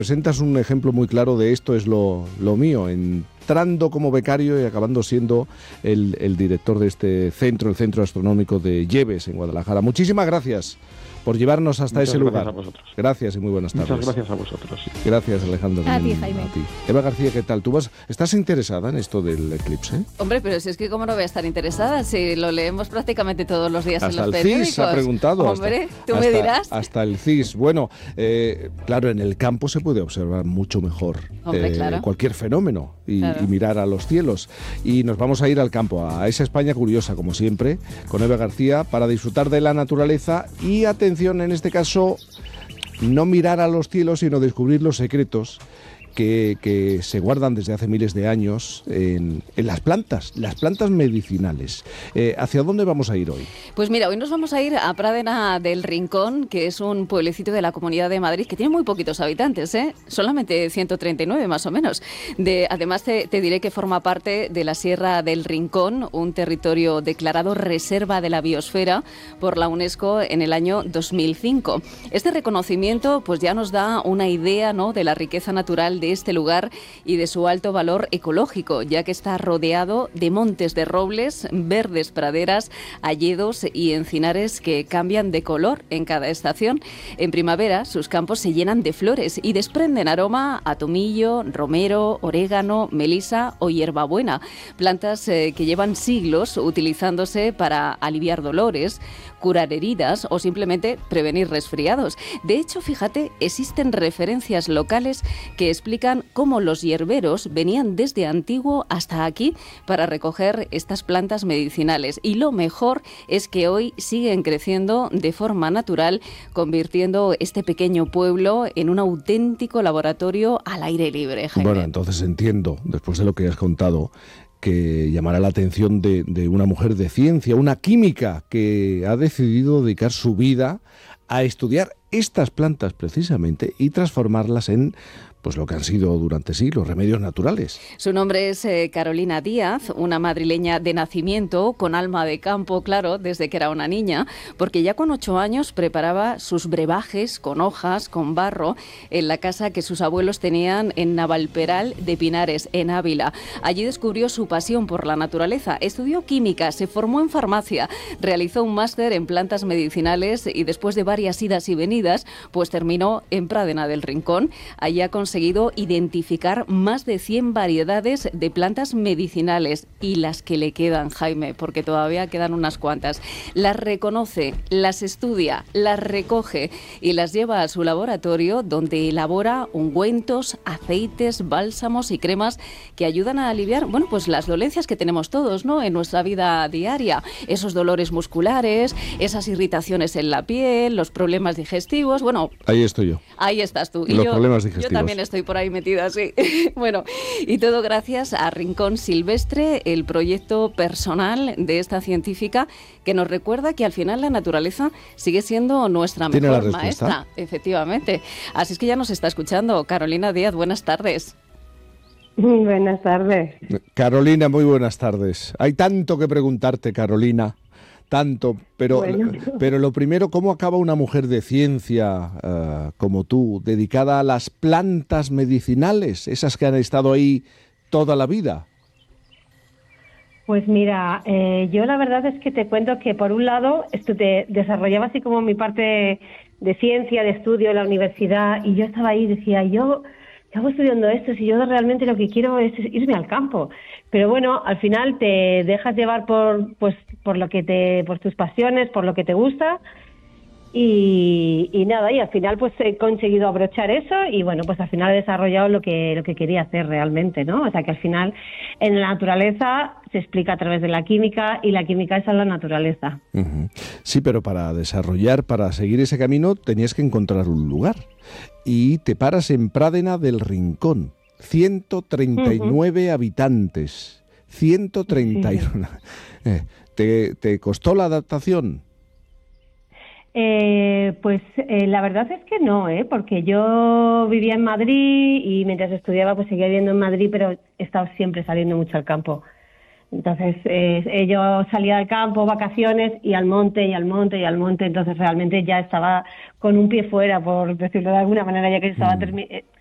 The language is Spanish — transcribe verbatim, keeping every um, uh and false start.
Presentas un ejemplo muy claro de esto es lo, lo mío, entrando como becario y acabando siendo el, el director de este centro, el Centro Astronómico de Lleves, en Guadalajara. Muchísimas gracias por llevarnos hasta Muchas ese gracias lugar. A vosotros. Gracias y muy buenas tardes. Muchas gracias a vosotros. Sí. Gracias, Alejandro. A ti, Jaime. A ti. Eva García, ¿qué tal? ¿Tú vas, estás interesada en esto del eclipse? Hombre, pero si es que cómo no voy a estar interesada si lo leemos prácticamente todos los días Hasta en los el periódicos. C I S ha preguntado. Hombre, hasta, tú hasta, me dirás. Hasta el C I S. Bueno, eh, claro, en el campo se puede observar mucho mejor Hombre, eh, claro. cualquier fenómeno y, Claro. y mirar a los cielos. Y nos vamos a ir al campo, a esa España curiosa, como siempre, con Eva García, para disfrutar de la naturaleza y, atención, en este caso, no mirar a los cielos, sino descubrir los secretos que, que se guardan desde hace miles de años en, en las plantas, las plantas medicinales. Eh, ¿Hacia dónde vamos a ir hoy? Pues mira, hoy nos vamos a ir a Pradena del Rincón, que es un pueblecito de la Comunidad de Madrid que tiene muy poquitos habitantes, ¿eh? Solamente ciento treinta y nueve más o menos. De, además te, te diré que forma parte de la Sierra del Rincón, un territorio declarado Reserva de la Biosfera por la UNESCO en el año dos mil cinco. Este reconocimiento pues ya nos da una idea, ¿no?, de la riqueza natural de este lugar y de su alto valor ecológico, ya que está rodeado de montes de robles, verdes praderas, hayedos y encinares que cambian de color en cada estación. En primavera, sus campos se llenan de flores y desprenden aroma a tomillo, romero, orégano, melisa o hierbabuena, plantas eh, que llevan siglos utilizándose para aliviar dolores, curar heridas o simplemente prevenir resfriados. De hecho, fíjate, existen referencias locales que explican cómo los hierberos venían desde antiguo hasta aquí para recoger estas plantas medicinales. Y lo mejor es que hoy siguen creciendo de forma natural, convirtiendo este pequeño pueblo en un auténtico laboratorio al aire libre, Jaime. Bueno, entonces entiendo, después de lo que has contado, que llamará la atención de, de una mujer de ciencia, una química que ha decidido dedicar su vida a estudiar estas plantas precisamente y transformarlas en pues lo que han sido durante siglos, remedios naturales. Su nombre es eh, Carolina Díaz, una madrileña de nacimiento, con alma de campo, claro, desde que era una niña, porque ya con ocho años preparaba sus brebajes con hojas, con barro, en la casa que sus abuelos tenían en Navalperal de Pinares, en Ávila. Allí descubrió su pasión por la naturaleza, estudió química, se formó en farmacia, realizó un máster en plantas medicinales y después de varias idas y venidas, pues terminó en Pradena del Rincón. Allí ha conseguido identificar más de cien variedades de plantas medicinales y las que le quedan, Jaime, porque todavía quedan unas cuantas. Las reconoce, las estudia, las recoge y las lleva a su laboratorio donde elabora ungüentos, aceites, bálsamos y cremas que ayudan a aliviar, bueno, pues las dolencias que tenemos todos, ¿no?, en nuestra vida diaria. Esos dolores musculares, esas irritaciones en la piel, los problemas digestivos, bueno... Ahí estoy yo. Ahí estás tú. Y los yo, problemas digestivos. Yo también estoy por ahí metida, sí. Bueno, y todo gracias a Rincón Silvestre, el proyecto personal de esta científica que nos recuerda que al final la naturaleza sigue siendo nuestra mejor maestra. Efectivamente. Así es que ya nos está escuchando. Carolina Díaz, buenas tardes. Buenas tardes. Carolina, muy buenas tardes. Hay tanto que preguntarte, Carolina. Tanto, pero, bueno. pero lo primero, ¿cómo acaba una mujer de ciencia uh, como tú, dedicada a las plantas medicinales, esas que han estado ahí toda la vida? Pues mira, eh, yo la verdad es que te cuento que por un lado esto te desarrollaba así como mi parte de ciencia, de estudio en la universidad, y yo estaba ahí y decía, yo... ¿qué hago estudiando esto si yo realmente lo que quiero es irme al campo? Pero bueno, al final te dejas llevar por pues por lo que te por tus pasiones, por lo que te gusta y, y nada, y al final pues he conseguido abrochar eso y bueno, pues al final he desarrollado lo que lo que quería hacer realmente, ¿no? O sea que al final en la naturaleza se explica a través de la química y la química es a la naturaleza. Uh-huh. Sí, pero para desarrollar, para seguir ese camino tenías que encontrar un lugar y te paras en Pradena del Rincón, ciento treinta y nueve uh-huh. habitantes, ciento treinta y uno. Sí. Eh, ¿te, ¿Te costó la adaptación? Eh, pues eh, la verdad es que no, ¿eh? Porque yo vivía en Madrid y mientras estudiaba pues seguía viviendo en Madrid, pero he estado siempre saliendo mucho al campo. Entonces eh, yo salía al campo, vacaciones y al monte y al monte y al monte, entonces realmente ya estaba con un pie fuera, por decirlo de alguna manera, ya que estaba termi-